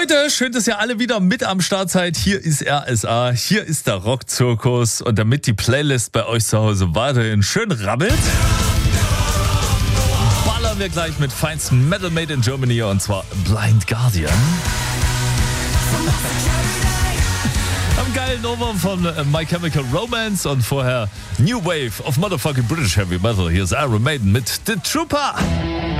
Leute, schön, dass ihr alle wieder mit am Start seid. Hier ist RSA, hier ist der Rockzirkus. Und damit die Playlist bei euch zu Hause weiterhin schön rabbelt, ballern wir gleich mit feinstem Metal Made in Germany, und zwar Blind Guardian. Am geilen Ohrwurm von My Chemical Romance und vorher New Wave of Motherfucking British Heavy Metal. Hier ist Iron Maiden mit The Trooper.